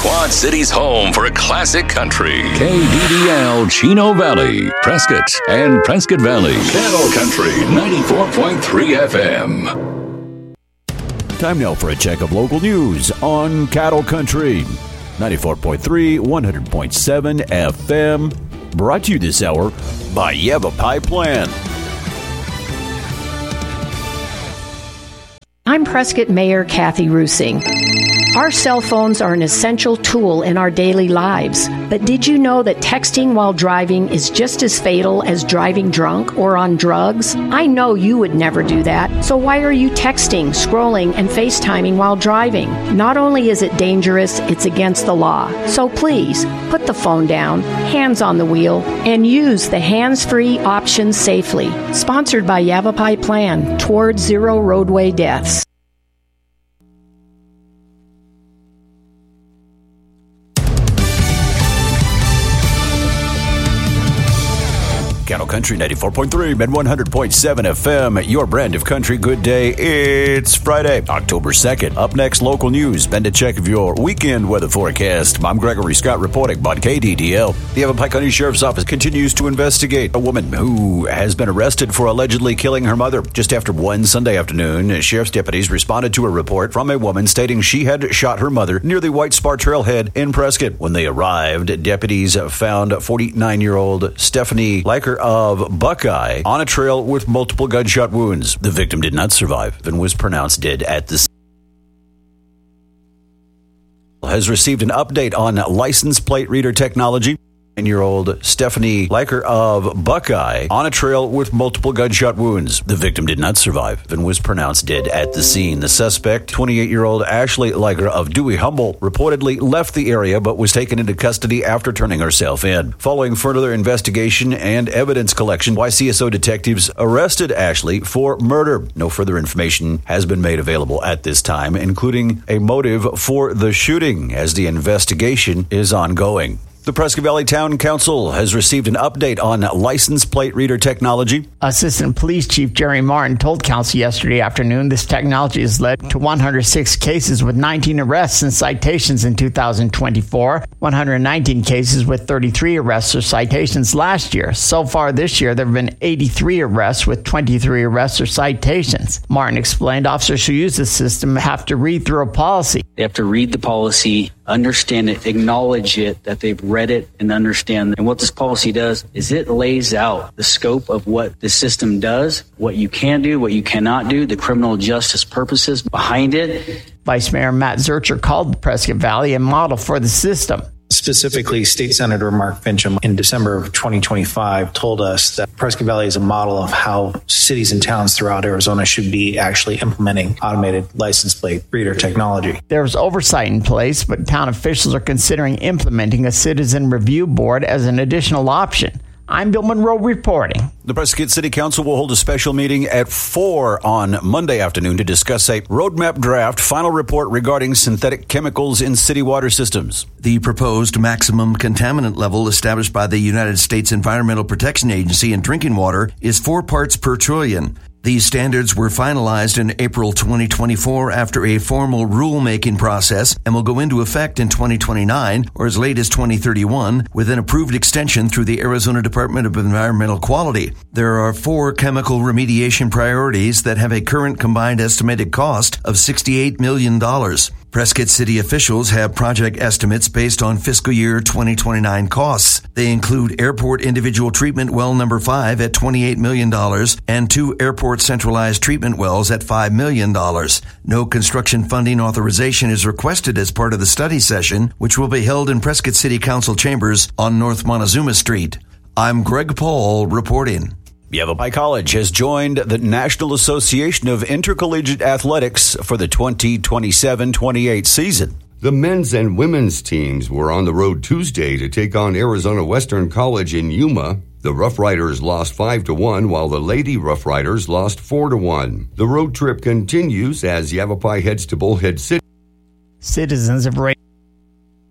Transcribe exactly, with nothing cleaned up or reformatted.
Quad City's home for a classic country. K D D L Chino Valley, Prescott, and Prescott Valley. Cattle Country ninety-four point three F M. Time now for a check of local news on Cattle Country. ninety-four point three, one hundred point seven F M. Brought to you this hour by Yavapai Plan. I'm Prescott Mayor Kathy Rusing. Our cell phones are an essential tool in our daily lives. But did you know that texting while driving is just as fatal as driving drunk or on drugs? I know you would never do that. So why are you texting, scrolling, and FaceTiming while driving? Not only is it dangerous, it's against the law. So please, put the phone down, hands on the wheel, and use the hands-free option safely. Sponsored by Yavapai Plan, Toward Zero Roadway Deaths. Cattle Country ninety-four point three and one hundred point seven F M, your brand of country. Good day. It's Friday, October second. Up next, local news. Bend a check of your weekend weather forecast. I'm Gregory Scott reporting on K D D L. The Yavapai County Sheriff's Office continues to investigate a woman who has been arrested for allegedly killing her mother. Just after one Sunday afternoon, sheriff's deputies responded to a report from a woman stating she had shot her mother near the White Spar Trailhead in Prescott. When they arrived, deputies found forty-nine-year-old Stephanie Liker of Buckeye on a trail with multiple gunshot wounds. The victim did not survive and was pronounced dead at the scene. Has received an update on license plate reader technology. nine-year-old Stephanie Liker of Buckeye on a trail with multiple gunshot wounds. The victim did not survive and was pronounced dead at the scene. The suspect, twenty-eight-year-old Ashley Liker of Dewey Humble, reportedly left the area but was taken into custody after turning herself in. Following further investigation and evidence collection, Y C S O detectives arrested Ashley for murder. No further information has been made available at this time, including a motive for the shooting, as the investigation is ongoing. The Prescott Valley Town Council has received an update on license plate reader technology. Assistant Police Chief Jerry Martin told Council yesterday afternoon this technology has led to one hundred six cases with nineteen arrests and citations in two thousand twenty-four, one hundred nineteen cases with thirty-three arrests or citations last year. So far this year, there have been eighty-three arrests with twenty-three arrests or citations. Martin explained officers who use the system have to read through a policy. They have to read the policy, understand it, acknowledge it, that they've read it and understand. And what this policy does is it lays out the scope of what the system does, what you can do, what you cannot do, the criminal justice purposes behind it. Vice Mayor Matt Zurcher called Prescott Valley a model for the system. Specifically, State Senator Mark Fincham in December of twenty twenty-five told us that Prescott Valley is a model of how cities and towns throughout Arizona should be actually implementing automated license plate reader technology. There's oversight in place, but town officials are considering implementing a citizen review board as an additional option. I'm Bill Monroe reporting. The Prescott City Council will hold a special meeting at four on Monday afternoon to discuss a roadmap draft final report regarding synthetic chemicals in city water systems. The proposed maximum contaminant level established by the United States Environmental Protection Agency in drinking water is four parts per trillion. These standards were finalized in April twenty twenty-four after a formal rulemaking process and will go into effect in twenty twenty-nine or as late as twenty thirty-one with an approved extension through the Arizona Department of Environmental Quality. There are four chemical remediation priorities that have a current combined estimated cost of sixty-eight million dollars. Prescott City officials have project estimates based on fiscal year twenty twenty-nine costs. They include Airport Individual Treatment Well Number five at twenty-eight million dollars and two Airport Centralized Treatment Wells at five million dollars. No construction funding authorization is requested as part of the study session, which will be held in Prescott City Council chambers on North Montezuma Street. I'm Greg Paul reporting. Yavapai College has joined the National Association of Intercollegiate Athletics for the twenty twenty-seven twenty-eight season. The men's and women's teams were on the road Tuesday to take on Arizona Western College in Yuma. The Rough Riders lost five to one, while the Lady Rough Riders lost four to one. The road trip continues as Yavapai heads to Bullhead City. Citizens have raised